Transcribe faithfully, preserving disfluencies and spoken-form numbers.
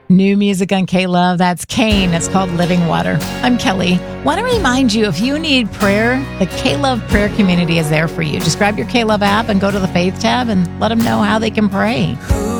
New music on K-Love. That's Kane. It's called Living Water. I'm Kelly. Want to remind you, if you need prayer, the K-Love prayer community is there for you. Just grab your K-Love app and go to the Faith tab and let them know how they can pray.